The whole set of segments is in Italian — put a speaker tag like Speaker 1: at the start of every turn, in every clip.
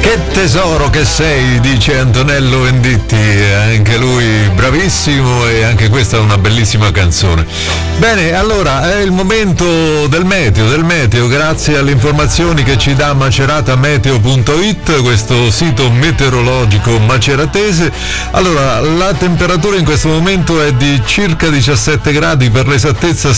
Speaker 1: Che tesoro che sei, dice Antonello Venditti, anche lui bravissimo e anche questa è una bellissima canzone. Bene, allora è il momento del meteo, grazie alle informazioni che ci dà maceratammeteo.it, questo sito meteorologico maceratese. Allora, la temperatura in questo momento è di circa 17 gradi, per l'esattezza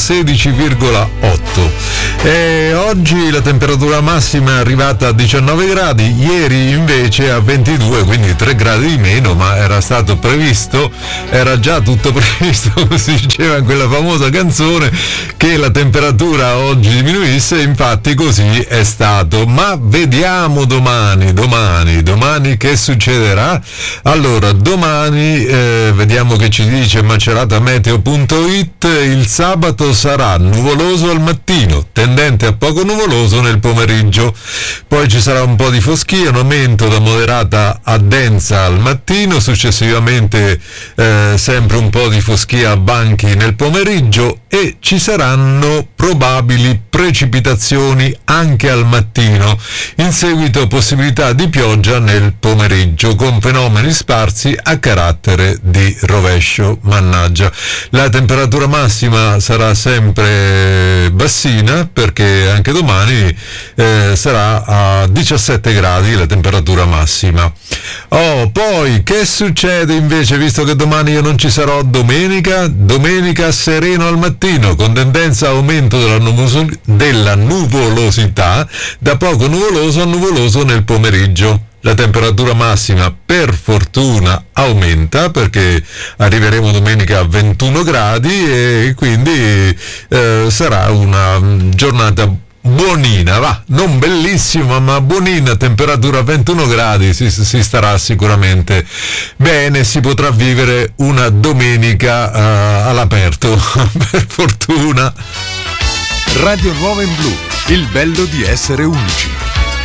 Speaker 1: 16,8. E oggi la temperatura massima è arrivata a 19 gradi, ieri invece a 22, quindi 3 gradi di meno, ma era stato previsto, era già tutto previsto, come si diceva in quella famosa canzone, che la temperatura oggi diminuisse, infatti così è stato. Ma vediamo domani che succederà. Allora, domani vediamo che ci dice maceratammeteo.it, il sabato sarà nuvoloso al mattino, tendente a poco nuvoloso nel pomeriggio, poi ci sarà un po' di foschia, un aumento da moderata a densa al mattino, successivamente sempre un po' di foschia a banchi nel pomeriggio e ci saranno probabili precipitazioni anche al mattino, in seguito possibilità di pioggia nel pomeriggio con fenomeni sparsi a carattere di rovescio. Mannaggia, la temperatura massima sarà sempre bassina perché anche domani sarà a 17 gradi la temperatura massima. Poi che succede invece, visto che domani io non ci sarò? Domenica sereno al mattino con tendenza a aumento della nuvolosità, da poco nuvoloso a nuvoloso nel pomeriggio. La temperatura massima per fortuna aumenta perché arriveremo domenica a 21 gradi e quindi sarà una giornata buonina, non bellissima ma buonina, temperatura 21 gradi, si starà sicuramente bene, si potrà vivere una domenica all'aperto per fortuna.
Speaker 2: Radio Nuova in Blu, il bello di essere unici.